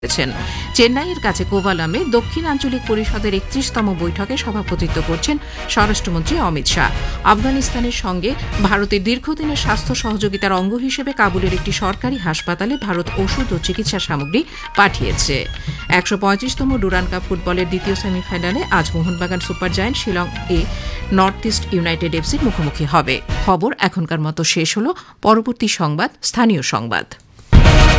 চেন্নাইয়ের কাছে কোভালামে দক্ষিণ আঞ্চলিক পরিষদের ৩১তম বৈঠকে সভাপতিত্ব করছেন স্বরাষ্ট্রমন্ত্রী অমিত শাহ। আফগানিস্তানের সঙ্গে ভারতের দীর্ঘদিনের স্বাস্থ্য সহযোগিতার অঙ্গ হিসেবে কাবুলের একটি সরকারি হাসপাতালে ভারত ওষুধ ও চিকিৎসা সামগ্রী পাঠিয়েছে। ১৩৫তম ডুরান্ড কাপ ফুটবলের দ্বিতীয় সেমিফাইনালে আজ Mohun Bagan super giant Shillong north east United এফসির মুখোমুখি হবে। খবর এখনকার মতো শেষ হল। পরবর্তী সংবাদ স্থানীয় সংবাদ।